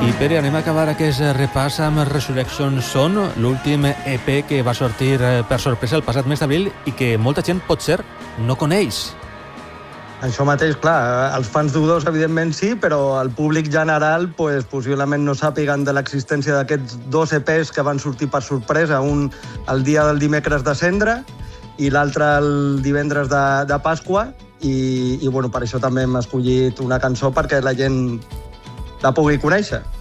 I Pere, anem a acabar aquest repàs amb Resurrection Son, l'últim EP que va sortir per sorpresa el passat mes d'abril i que molta gent potser no coneix. Això mateix, clar, els fans d'U2 evidentment sí, però el públic general possiblement no sàpiguen de l'existència d'aquests dos EPs que van sortir per sorpresa, un el dia del dimecres de Cendra i l'altre el divendres de Pasqua, i per això també hem escollit una cançó perquè la gent la pugui conèixer.